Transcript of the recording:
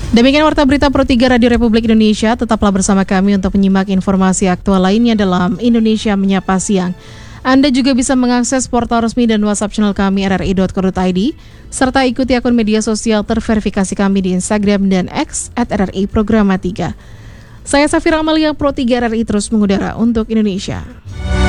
Demikian Warta Berita Pro 3 Radio Republik Indonesia. Tetaplah bersama kami untuk menyimak informasi aktual lainnya dalam Indonesia Menyapa Siang. Anda juga bisa mengakses portal resmi dan WhatsApp channel kami rri.co.id, serta ikuti akun media sosial terverifikasi kami di Instagram dan X @RRI Programa 3. Saya Safira Amalia, Pro 3 RRI terus mengudara untuk Indonesia.